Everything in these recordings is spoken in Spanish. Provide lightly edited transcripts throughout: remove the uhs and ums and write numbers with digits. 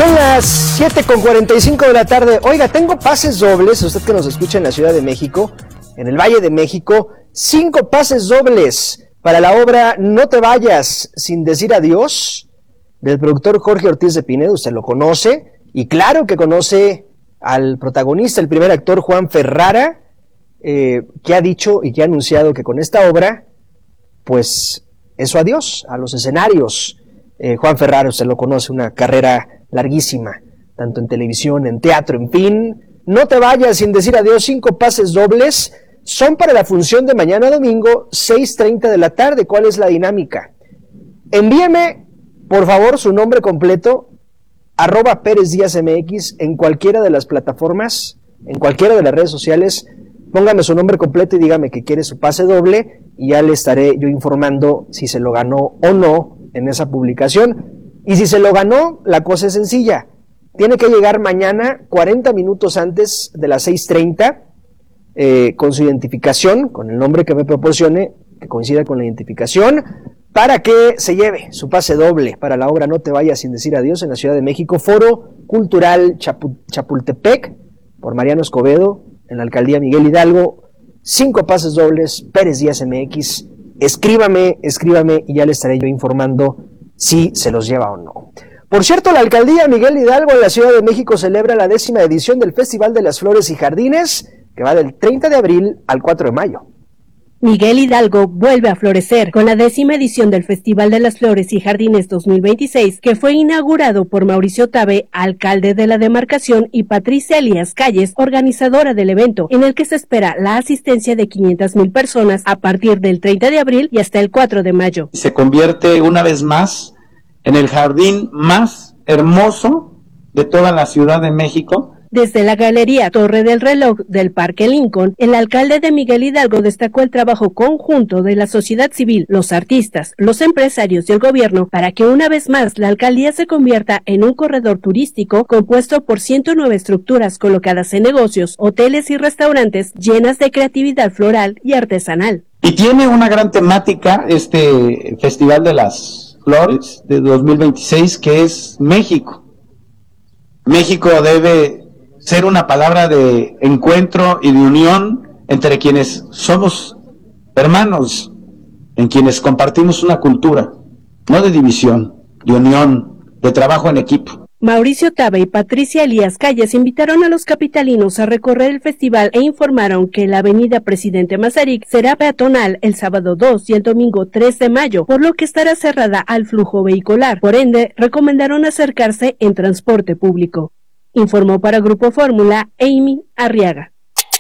Son las 7:45 de la tarde. Oiga, tengo pases dobles, usted que nos escucha en la Ciudad de México, en el Valle de México, 5 pases dobles para la obra No te vayas sin decir adiós, del productor Jorge Ortiz de Pinedo. Usted lo conoce, y claro que conoce al protagonista, el primer actor, Juan Ferrara, que ha dicho y que ha anunciado que con esta obra, pues, es su adiós a los escenarios. Juan Ferrara, usted lo conoce, una carrera larguísima, tanto en televisión, en teatro, en fin. No te vayas sin decir adiós, 5 pases dobles, son para la función de mañana domingo, 6:30 de la tarde. ¿Cuál es la dinámica? Envíeme, por favor, su nombre completo, @PérezDíazMX, en cualquiera de las plataformas, en cualquiera de las redes sociales. Póngame su nombre completo y dígame que quiere su pase doble, y ya le estaré yo informando si se lo ganó o no en esa publicación. Y si se lo ganó, la cosa es sencilla. Tiene que llegar mañana 40 minutos antes de las 6:30 con su identificación, con el nombre que me proporcione, que coincida con la identificación, para que se lleve su pase doble para la obra No te vayas sin decir adiós en la Ciudad de México, Foro Cultural Chapultepec, por Mariano Escobedo, en la Alcaldía Miguel Hidalgo. 5 pases dobles, Pérez Díaz MX. Escríbame y ya le estaré yo informando si se los lleva o no. Por cierto, la Alcaldía Miguel Hidalgo en la Ciudad de México celebra la 10ª edición del Festival de las Flores y Jardines, que va del 30 de abril al 4 de mayo. Miguel Hidalgo vuelve a florecer con la 10ª edición del Festival de las Flores y Jardines 2026, que fue inaugurado por Mauricio Tabe, alcalde de la demarcación, y Patricia Elías Calles, organizadora del evento, en el que se espera la asistencia de 500,000 personas a partir del 30 de abril y hasta el 4 de mayo. Se convierte una vez más en el jardín más hermoso de toda la Ciudad de México. Desde la Galería Torre del Reloj del Parque Lincoln, el alcalde de Miguel Hidalgo destacó el trabajo conjunto de la sociedad civil, los artistas, los empresarios y el gobierno para que una vez más la alcaldía se convierta en un corredor turístico compuesto por 109 estructuras colocadas en negocios, hoteles y restaurantes llenas de creatividad floral y artesanal. Y tiene una gran temática este Festival de las Flores de 2026, que es México. México debe ser una palabra de encuentro y de unión entre quienes somos hermanos, en quienes compartimos una cultura, no de división, de unión, de trabajo en equipo. Mauricio Tabe y Patricia Elías Calles invitaron a los capitalinos a recorrer el festival e informaron que la avenida Presidente Mazarik será peatonal el sábado 2 y el domingo 3 de mayo, por lo que estará cerrada al flujo vehicular. Por ende, recomendaron acercarse en transporte público. Informó para Grupo Fórmula, Amy Arriaga.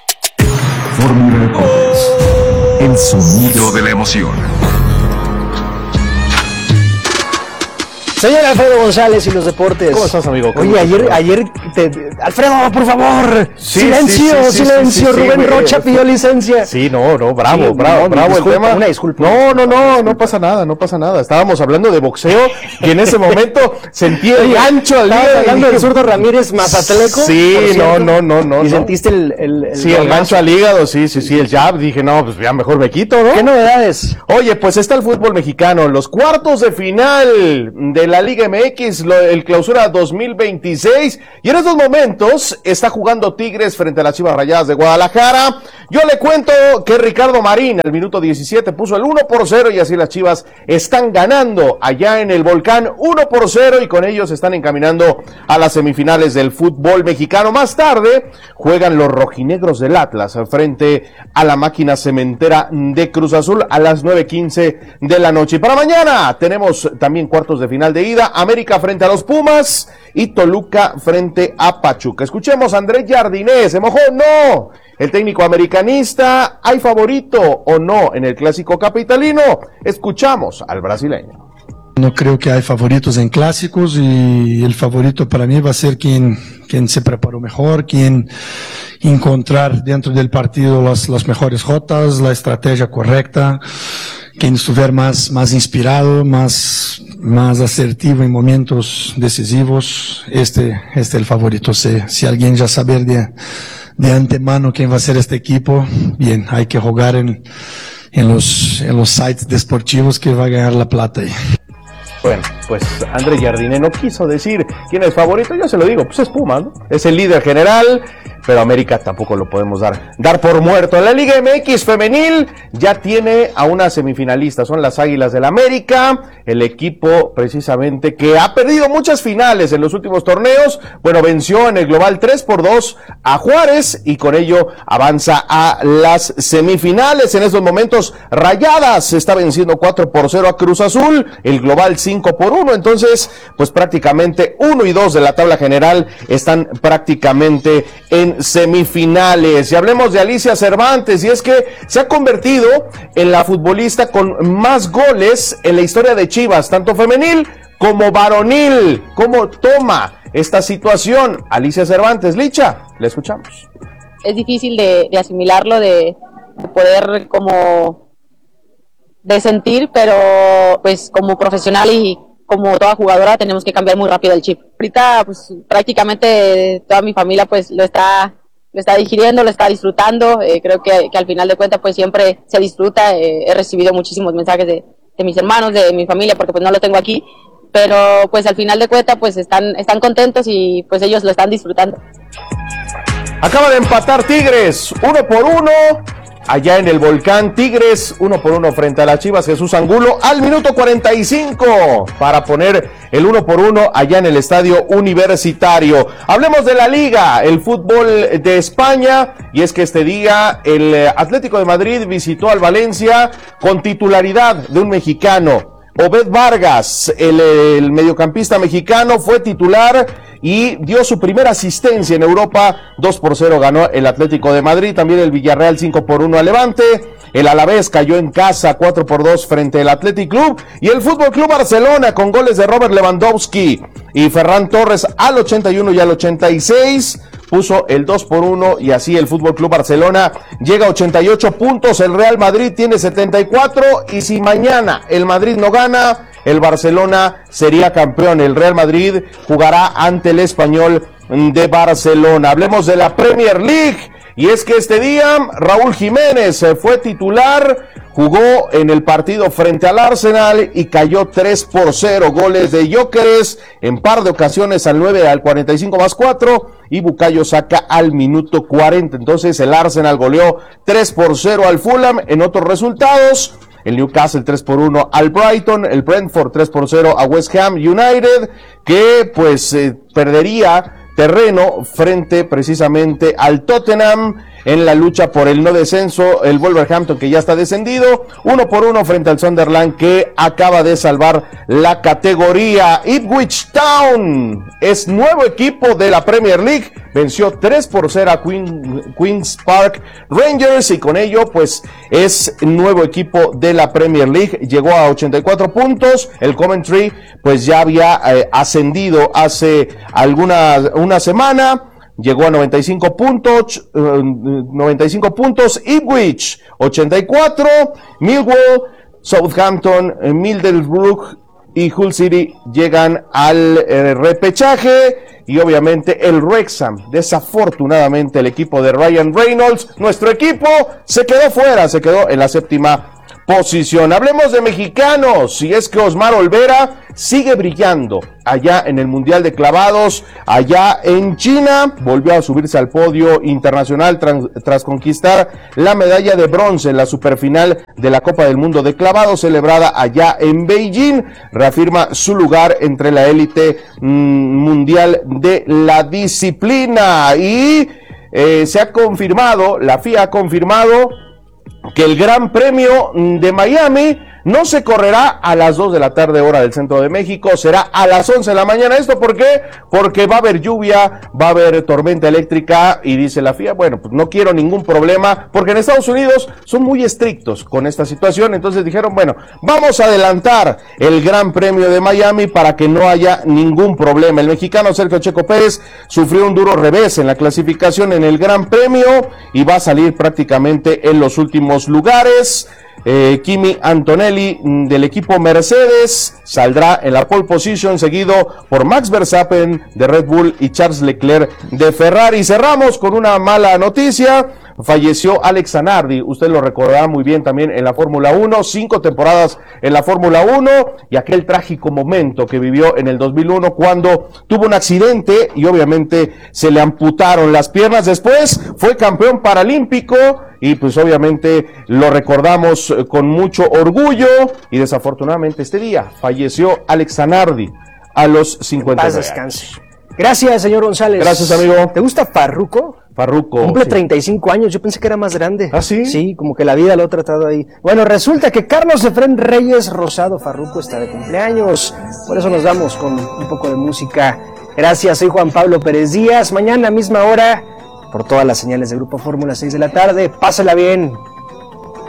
Fórmula Deportes, el sonido de la emoción. Señor Alfredo González y los deportes. ¿Cómo estás, amigo? Oye, ayer Alfredo, por favor. Sí, silencio. Rubén Rocha pidió licencia. Sí, bravo el tema. Una disculpa. No pasa nada. Estábamos hablando de boxeo y en ese momento sentí el gancho al hígado. Hablando del zurdo Ramírez Mazatleco. Sí, no. ¿Y sentiste el Sí, el gancho al hígado, sí, el jab. Dije, no, pues ya mejor me quito, ¿no? ¿Qué novedades? Oye, pues está el fútbol mexicano, los cuartos de final de la Liga MX, el Clausura 2026, y en estos momentos está jugando Tigres frente a las Chivas Rayadas de Guadalajara. Yo le cuento que Ricardo Marín al minuto 17 puso el 1-0 y así las Chivas están ganando allá en el Volcán 1-0 y con ellos están encaminando a las semifinales del fútbol mexicano. Más tarde juegan los rojinegros del Atlas frente a la Máquina Cementera de Cruz Azul a las 9:15 de la noche. Y para mañana tenemos también cuartos de final de ida, América frente a los Pumas y Toluca frente a Pachuca. Escuchemos a Andrés Jardinés. ¿Se mojó? No. El técnico americanista, ¿hay favorito o no en el clásico capitalino? Escuchamos al brasileño. No creo que hay favoritos en clásicos y el favorito para mí va a ser quien se preparó mejor, quien encontrar dentro del partido las mejores jotas, la estrategia correcta, quien estuviera más inspirado, más asertivo en momentos decisivos. Este es el favorito. Si alguien ya saber de antemano quién va a ser este equipo, bien, hay que jugar en los sites deportivos que va a ganar la plata ahí. Bueno, pues André Jardine no quiso decir quién es favorito, yo se lo digo, pues es Pumas, ¿no? Es el líder general, pero América tampoco lo podemos dar por muerto. La Liga MX femenil ya tiene a una semifinalista, son las Águilas del América, el equipo precisamente que ha perdido muchas finales en los últimos torneos. Bueno, venció en el global 3-2 a Juárez y con ello avanza a las semifinales. En estos momentos Rayadas está venciendo 4-0 a Cruz Azul, el global 5-1, entonces pues prácticamente 1 y 2 de la tabla general están prácticamente en semifinales. Y hablemos de Alicia Cervantes, y es que se ha convertido en la futbolista con más goles en la historia de Chivas, tanto femenil como varonil. ¿Cómo toma esta situación Alicia Cervantes? Licha, le escuchamos. Es difícil de asimilarlo, de poder de sentir, pero pues como profesional y como toda jugadora tenemos que cambiar muy rápido el chip. Ahorita pues prácticamente toda mi familia pues lo está digiriendo, lo está disfrutando. Creo que al final de cuentas pues siempre se disfruta. He recibido muchísimos mensajes de mis hermanos, de mi familia, porque pues no lo tengo aquí, pero pues al final de cuentas pues están contentos y pues ellos lo están disfrutando. Acaba de empatar Tigres 1-1 allá en el Volcán. Tigres 1-1 frente a las Chivas. Jesús Angulo al minuto 45 para poner el 1-1 allá en el Estadio Universitario. Hablemos de la Liga, el fútbol de España, y es que este día el Atlético de Madrid visitó al Valencia con titularidad de un mexicano. Obed Vargas, el mediocampista mexicano, fue titular y dio su primera asistencia en Europa. 2-0 ganó el Atlético de Madrid, también el Villarreal 5-1 a Levante. El Alavés cayó en casa 4-2 frente al Athletic Club, y el Fútbol Club Barcelona con goles de Robert Lewandowski y Ferran Torres al 81 y al 86 puso el 2-1, y así el Fútbol Club Barcelona llega a 88 puntos, el Real Madrid tiene 74, y si mañana el Madrid no gana, el Barcelona sería campeón. El Real Madrid jugará ante el Español de Barcelona. Hablemos de la Premier League, y es que este día Raúl Jiménez fue titular, jugó en el partido frente al Arsenal y cayó 3-0, goles de Gyökeres en par de ocasiones al 9, al 45+4, y Bukayo Saka al minuto 40. Entonces el Arsenal goleó 3-0 al Fulham. En otros resultados, el Newcastle 3-1 al Brighton, el Brentford 3-0 a West Ham United, que pues perdería terreno frente precisamente al Tottenham en la lucha por el no descenso. El Wolverhampton, que ya está descendido, 1-1 frente al Sunderland, que acaba de salvar la categoría. Ipswich Town es nuevo equipo de la Premier League, venció 3-0 a Queen's Park Rangers, y con ello pues es nuevo equipo de la Premier League, llegó a 84 puntos. El Coventry pues ya había ascendido hace una semana, llegó a 95 puntos, Ipswich 84, Millwall, Southampton, Middlesbrough y Hull City llegan al repechaje, y obviamente el Wrexham, desafortunadamente el equipo de Ryan Reynolds, nuestro equipo, se quedó fuera, se quedó en la séptima posición. Hablemos de mexicanos, y es que Osmar Olvera sigue brillando allá en el Mundial de Clavados, allá en China. Volvió a subirse al podio internacional tras conquistar la medalla de bronce en la superfinal de la Copa del Mundo de Clavados, celebrada allá en Beijing. Reafirma su lugar entre la élite mundial de la disciplina, y se ha confirmado, la FIA ha confirmado que el Gran Premio de Miami no se correrá a las 2 de la tarde hora del centro de México, será a las 11 de la mañana. ¿Esto por qué? Porque va a haber lluvia, va a haber tormenta eléctrica, y dice la FIA, bueno, pues no quiero ningún problema, porque en Estados Unidos son muy estrictos con esta situación. Entonces dijeron, bueno, vamos a adelantar el Gran Premio de Miami para que no haya ningún problema. El mexicano Sergio Checo Pérez sufrió un duro revés en la clasificación en el Gran Premio y va a salir prácticamente en los últimos lugares. Kimi Antonelli del equipo Mercedes saldrá en la pole position, seguido por Max Verstappen de Red Bull y Charles Leclerc de Ferrari. Cerramos con una mala noticia, falleció Alex Zanardi, usted lo recordará muy bien también en la Fórmula 1, 5 temporadas en la Fórmula 1 y aquel trágico momento que vivió en el 2001 cuando tuvo un accidente y obviamente se le amputaron las piernas. Después fue campeón paralímpico y pues obviamente lo recordamos con mucho orgullo y desafortunadamente este día falleció Alex Zanardi a los 50 años. Descanse. Gracias, señor González. Gracias, amigo. ¿Te gusta Farruko? Farruko. Cumple 35 años, yo pensé que era más grande. ¿Ah, sí? Sí, como que la vida lo ha tratado ahí. Bueno, resulta que Carlos Efrén Reyes Rosado Farruko está de cumpleaños. Por eso nos damos con un poco de música. Gracias, soy Juan Pablo Pérez Díaz. Mañana, misma hora, por todas las señales de Grupo Fórmula, 6 de la tarde. Pásela bien.